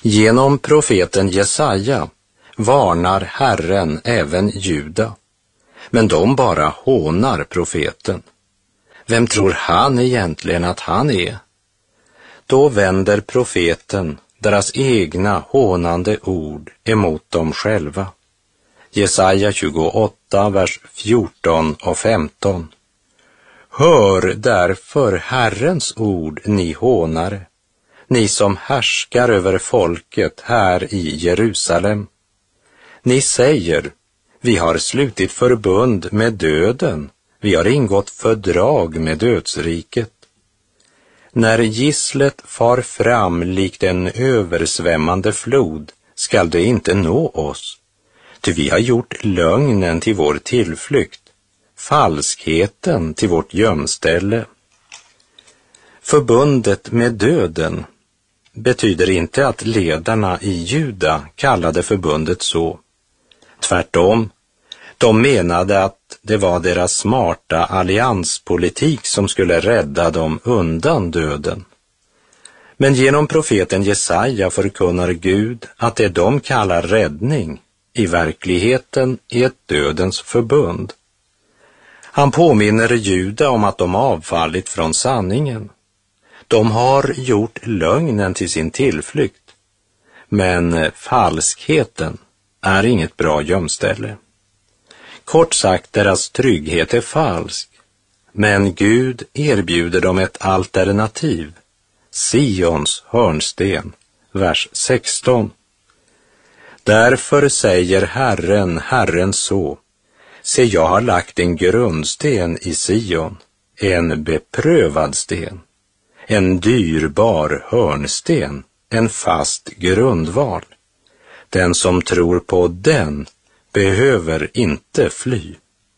Genom profeten Jesaja varnar Herren även Juda, men de bara hånar profeten. Vem tror han egentligen att han är? Då vänder profeten deras egna hånande ord emot dem själva. Jesaja 28, vers 14 och 15. Hör därför Herrens ord, ni hånare, ni som härskar över folket här i Jerusalem. Ni säger, vi har slutit förbund med döden, vi har ingått fördrag med dödsriket. När gisslet far fram likt en översvämmande flod skall det inte nå oss, ty vi har gjort lögnen till vår tillflykt, falskheten till vårt gömställe. Förbundet med döden betyder inte att ledarna i Juda kallade förbundet så. Tvärtom, de menade att det var deras smarta allianspolitik som skulle rädda dem undan döden. Men genom profeten Jesaja förkunnar Gud att det de kallar räddning i verkligheten är ett dödens förbund. Han påminner Juda om att de avfallit från sanningen. De har gjort lögnen till sin tillflykt, men falskheten är inget bra gömställe. Kort sagt, deras trygghet är falsk, men Gud erbjuder dem ett alternativ, Sions hörnsten, vers 16. Därför säger Herren, Herren så, se jag har lagt en grundsten i Sion, en beprövad sten, en dyrbar hörnsten, en fast grundval. Den som tror på den behöver inte fly.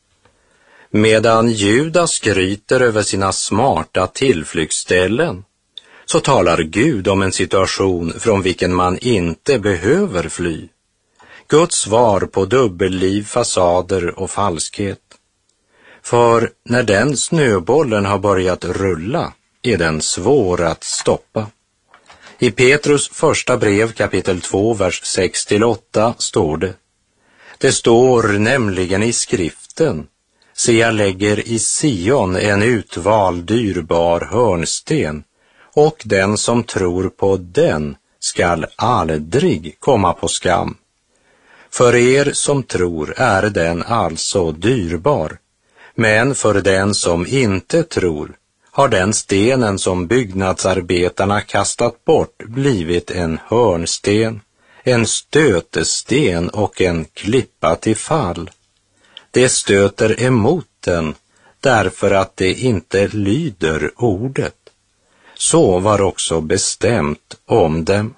Medan Juda skryter över sina smarta tillflyktsställen, så talar Gud om en situation från vilken man inte behöver fly. Guds svar på dubbelliv, fasader och falskhet. För när den snöbollen har börjat rulla är den svår att stoppa. I Petrus första brev kapitel 2, vers 6-8 står det. Det står nämligen i skriften, se jag lägger i Sion en utvald dyrbar hörnsten, och den som tror på den skall aldrig komma på skam. För er som tror är den alltså dyrbar, men för den som inte tror har den stenen som byggnadsarbetarna kastat bort blivit en hörnsten, en stötesten och en klippa till fall. Det stöter emot den därför att det inte lyder ordet. Så var också bestämt om dem.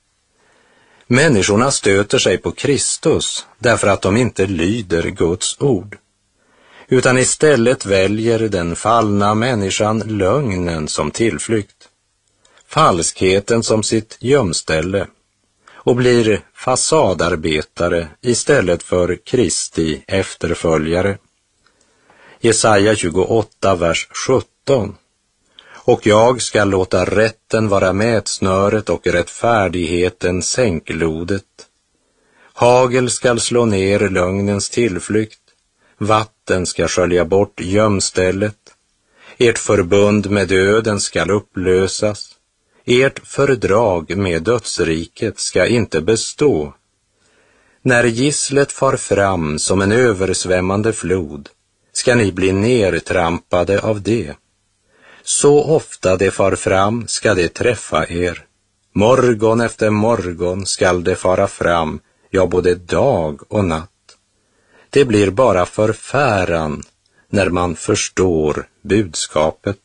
Människorna stöter sig på Kristus därför att de inte lyder Guds ord, utan istället väljer den fallna människan lögnen som tillflykt, falskheten som sitt gömställe och blir fasadarbetare istället för Kristi efterföljare. Jesaja 28, vers 17. Och jag ska låta rätten vara mätsnöret och rättfärdigheten sänklodet. Hagel skall slå ner lögnens tillflykt, vatten ska skölja bort gömstället. Ert förbund med döden skall upplösas. Ert fördrag med dödsriket ska inte bestå. När gisslet far fram som en översvämmande flod ska ni bli nertrampade av det. Så ofta det far fram ska det träffa er. Morgon efter morgon skall det fara fram, ja både dag och natt. Det blir bara förfäran när man förstår budskapet.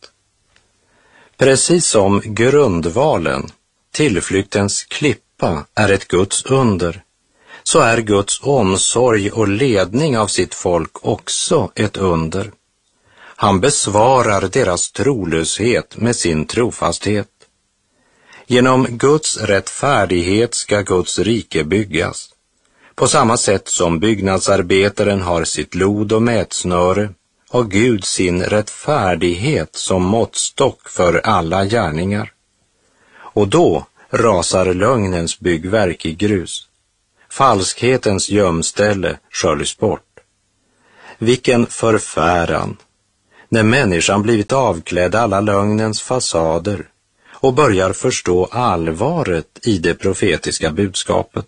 Precis som grundvalen, tillflyktens klippa, är ett Guds under, så är Guds omsorg och ledning av sitt folk också ett under. Han besvarar deras trolöshet med sin trofasthet. Genom Guds rättfärdighet ska Guds rike byggas. På samma sätt som byggnadsarbetaren har sitt lod och mätsnöre, har Gud sin rättfärdighet som måttstock för alla gärningar. Och då rasar lögnens byggverk i grus. Falskhetens gömställe sköljs bort. Vilken förfäran, när människan blivit avklädd alla lögnens fasader och börjar förstå allvaret i det profetiska budskapet.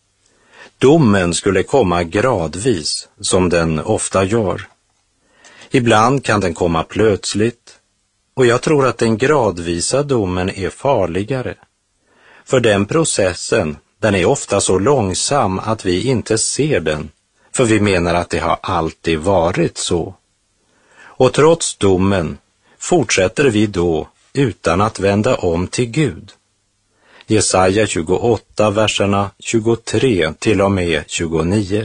Domen skulle komma gradvis, som den ofta gör. Ibland kan den komma plötsligt, och jag tror att den gradvisa domen är farligare. För den processen, den är ofta så långsam att vi inte ser den, för vi menar att det har alltid varit så. Och trots domen fortsätter vi då utan att vända om till Gud. Jesaja 28, verserna 23 till och med 29.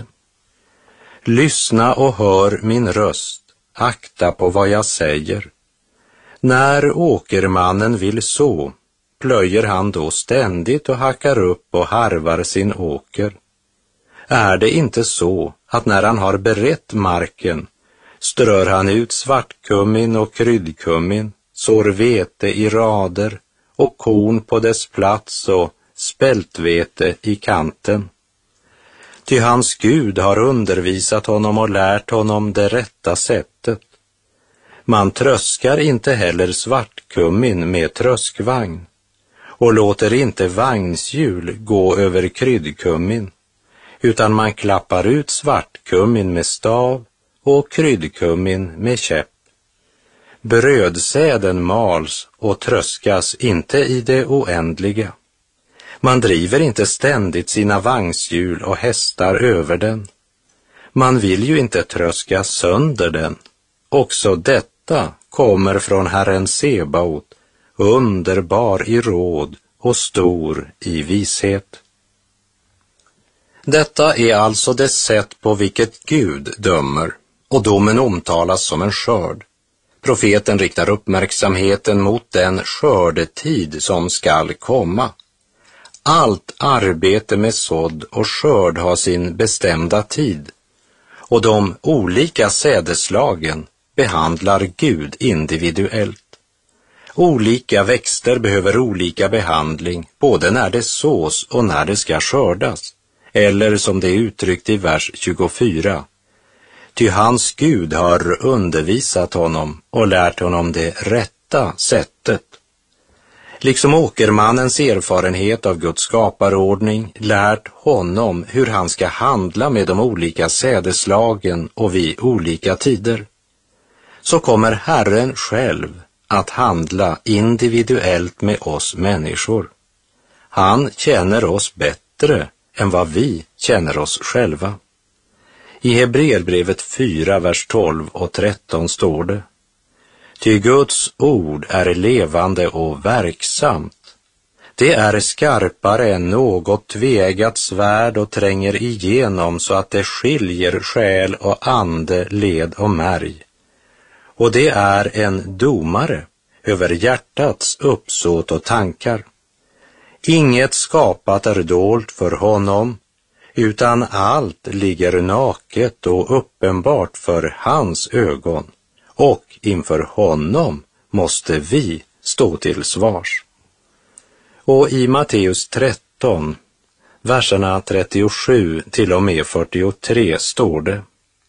Lyssna och hör min röst, akta på vad jag säger. När åkermannen vill så, plöjer han då ständigt och hackar upp och harvar sin åker. Är det inte så att när han har berett marken, strör han ut svartkummin och kryddkummin, sår vete i rader och korn på dess plats och spältvete i kanten. Ty hans Gud har undervisat honom och lärt honom det rätta sättet. Man tröskar inte heller svartkummin med tröskvagn och låter inte vagnshjul gå över kryddkummin, utan man klappar ut svartkummin med stav och kryddkummin med käpp. Brödsäden mals och tröskas inte i det oändliga. Man driver inte ständigt sina vagnshjul och hästar över den. Man vill ju inte tröska sönder den. Också detta kommer från Herren Sebaot, underbar i råd och stor i vishet. Detta är alltså det sätt på vilket Gud dömer, och domen omtalas som en skörd. Profeten riktar uppmärksamheten mot den skördetid som skall komma. Allt arbete med sådd och skörd har sin bestämda tid, och de olika sädeslagen behandlar Gud individuellt. Olika växter behöver olika behandling, både när det sås och när det ska skördas, eller som det är uttryckt i vers 24. Ty hans Gud har undervisat honom och lärt honom det rätta sättet. Liksom åkermannens erfarenhet av Guds skaparordning lärt honom hur han ska handla med de olika sädeslagen och vid olika tider, så kommer Herren själv att handla individuellt med oss människor. Han känner oss bättre än vad vi känner oss själva. I Hebreerbrevet 4, vers 12 och 13 står det: Ty Guds ord är levande och verksamt. Det är skarpare än något tveeggat svärd och tränger igenom så att det skiljer själ och ande, led och märg. Och det är en domare över hjärtats uppsåt och tankar. Inget skapat är dolt för honom, utan allt ligger naket och uppenbart för hans ögon, och inför honom måste vi stå till svars. Och i Matteus 13, verserna 37 till och med 43 står det: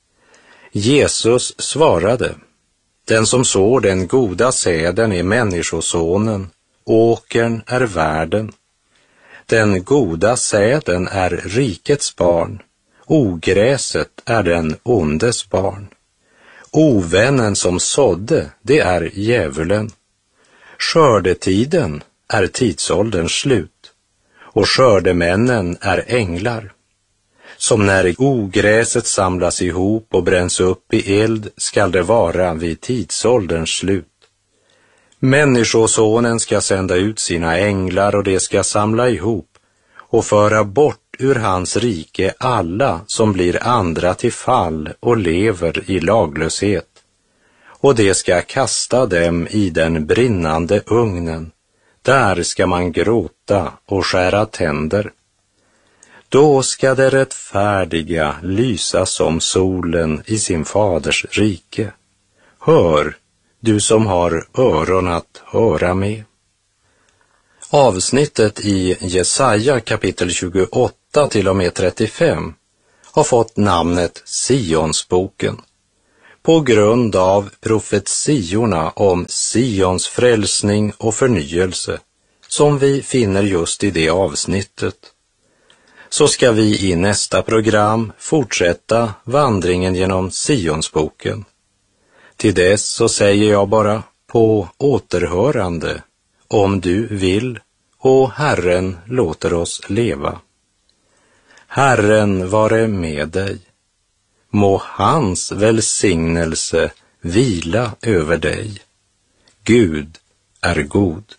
Jesus svarade: Den som sår den goda säden är människosonen, åkern är världen. Den goda säden är rikets barn, ogräset är den ondes barn. Ovännen som sådde, det är djävulen. Skördetiden är tidsålderns slut, och skördemännen är änglar. Som när ogräset samlas ihop och bränns upp i eld skall det vara vid tidsålderns slut. Människosonen ska sända ut sina änglar, och de ska samla ihop och föra bort ur hans rike alla som blir andra till fall och lever i laglöshet. Och de ska kasta dem i den brinnande ugnen. Där ska man gråta och skära tänder. Då ska det rättfärdiga lysa som solen i sin faders rike. Hör, du som har öron att höra med. Avsnittet i Jesaja kapitel 28 till och med 35 har fått namnet Sionsboken på grund av profetiorna om Sions frälsning och förnyelse som vi finner just i det avsnittet. Så ska vi i nästa program fortsätta vandringen genom Sionsboken. Till dess så säger jag bara på återhörande, om du vill, och Herren låter oss leva. Herren vare med dig. Må hans välsignelse vila över dig. Gud är god.